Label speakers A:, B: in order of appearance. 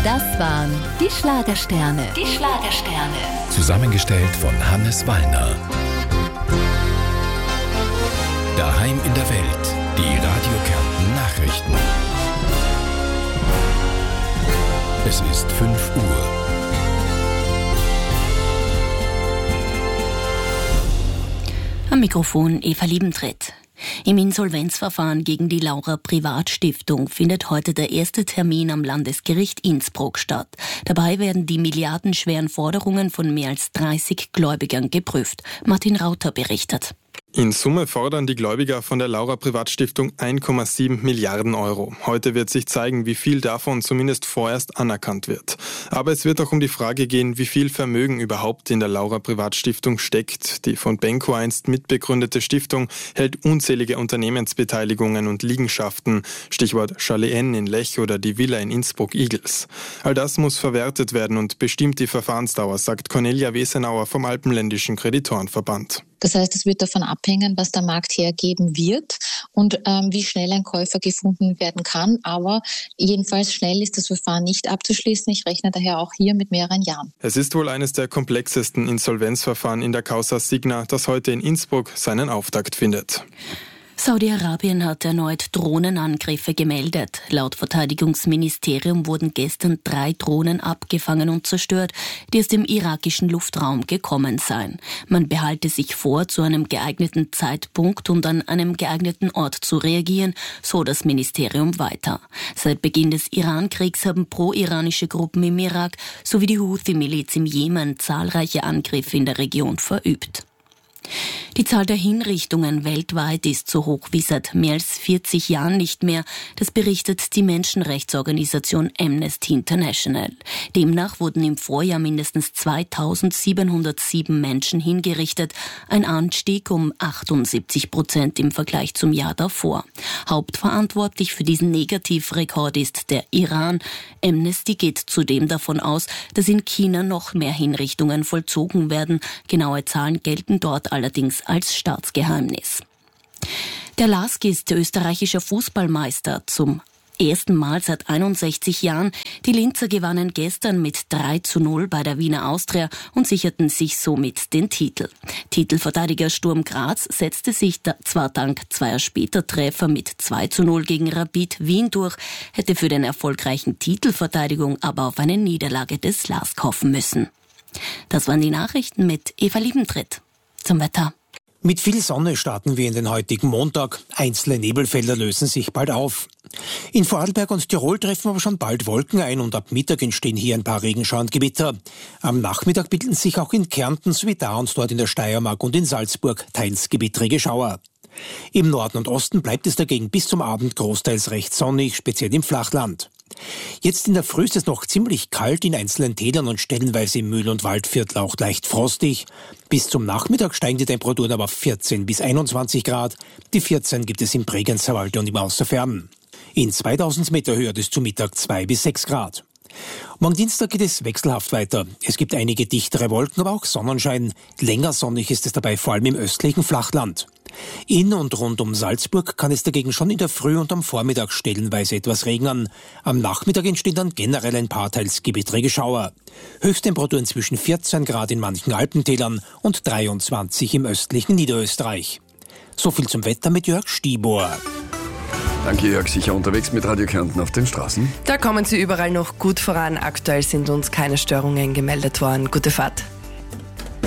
A: Das waren die Schlagersterne. Die Schlagersterne.
B: Zusammengestellt von Hannes Wallner. Daheim in der Welt. Die Radio Kärnten Nachrichten. Es ist 5 Uhr.
C: Am Mikrofon Eva Liebentritt. Im Insolvenzverfahren gegen die Laura Privatstiftung findet heute der erste Termin am Landesgericht Innsbruck statt. Dabei werden die milliardenschweren Forderungen von mehr als 30 Gläubigern geprüft. Martin Rauter berichtet.
D: In Summe fordern die Gläubiger von der Laura Privatstiftung 1,7 Milliarden Euro. Heute wird sich zeigen, wie viel davon zumindest vorerst anerkannt wird. Aber es wird auch um die Frage gehen, wie viel Vermögen überhaupt in der Laura Privatstiftung steckt. Die von Benko einst mitbegründete Stiftung hält unzählige Unternehmensbeteiligungen und Liegenschaften, Stichwort Chalet N in Lech oder die Villa in Innsbruck-Igels. All das muss verwertet werden und bestimmt die Verfahrensdauer, sagt Cornelia Wesenauer vom Alpenländischen Kreditorenverband.
E: Das heißt, es wird davon abhängen, was der Markt hergeben wird und wie schnell ein Käufer gefunden werden kann. Aber jedenfalls schnell ist das Verfahren nicht abzuschließen. Ich rechne daher auch hier mit mehreren Jahren.
D: Es ist wohl eines der komplexesten Insolvenzverfahren in der Causa Signa, das heute in Innsbruck seinen Auftakt findet.
C: Saudi-Arabien hat erneut Drohnenangriffe gemeldet. Laut Verteidigungsministerium wurden gestern 3 Drohnen abgefangen und zerstört, die aus dem irakischen Luftraum gekommen seien. Man behalte sich vor, zu einem geeigneten Zeitpunkt und an einem geeigneten Ort zu reagieren, so das Ministerium weiter. Seit Beginn des Iran-Kriegs haben pro-iranische Gruppen im Irak sowie die Houthi-Miliz im Jemen zahlreiche Angriffe in der Region verübt. Die Zahl der Hinrichtungen weltweit ist so hoch wie seit mehr als 40 Jahren nicht mehr. Das berichtet die Menschenrechtsorganisation Amnesty International. Demnach wurden im Vorjahr mindestens 2707 Menschen hingerichtet, ein Anstieg um 78% im Vergleich zum Jahr davor. Hauptverantwortlich für diesen Negativrekord ist der Iran. Amnesty geht zudem davon aus, dass in China noch mehr Hinrichtungen vollzogen werden. Genaue Zahlen gelten dort allerdings als Staatsgeheimnis. Der LASK ist österreichischer Fußballmeister zum ersten Mal seit 61 Jahren. Die Linzer gewannen gestern mit 3:0 bei der Wiener Austria und sicherten sich somit den Titel. Titelverteidiger Sturm Graz setzte sich zwar dank 2 später Treffer mit 2:0 gegen Rapid Wien durch, hätte für den erfolgreichen Titelverteidigung aber auf eine Niederlage des LASK hoffen müssen. Das waren die Nachrichten mit Eva Liebentritt. Zum Wetter.
F: Mit viel Sonne starten wir in den heutigen Montag. Einzelne Nebelfelder lösen sich bald auf. In Vorarlberg und Tirol treffen aber schon bald Wolken ein und ab Mittag entstehen hier ein paar Regenschauer und Gewitter. Am Nachmittag bilden sich auch in Kärnten sowie da und dort in der Steiermark und in Salzburg teils gewittrige Schauer. Im Norden und Osten bleibt es dagegen bis zum Abend großteils recht sonnig, speziell im Flachland. Jetzt in der Früh ist es noch ziemlich kalt, in einzelnen Tälern und stellenweise im Mühl- und Waldviertel auch leicht frostig. Bis zum Nachmittag steigen die Temperaturen aber auf 14 bis 21 Grad. Die 14 gibt es im Bregenzerwald und im Außerfern. In 2000 Meter Höhe ist zu Mittag 2 bis 6 Grad. Morgen Dienstag geht es wechselhaft weiter. Es gibt einige dichtere Wolken, aber auch Sonnenschein. Länger sonnig ist es dabei vor allem im östlichen Flachland. In und rund um Salzburg kann es dagegen schon in der Früh und am Vormittag stellenweise etwas regnen. Am Nachmittag entstehen dann generell ein paar teils gewittrige Schauer. Höchsttemperaturen zwischen 14 Grad in manchen Alpentälern und 23 im östlichen Niederösterreich. So viel zum Wetter mit Jörg Stibor.
G: Danke, Jörg. Sicher unterwegs mit Radio Kärnten auf den Straßen?
H: Da kommen Sie überall noch gut voran. Aktuell sind uns keine Störungen gemeldet worden. Gute Fahrt.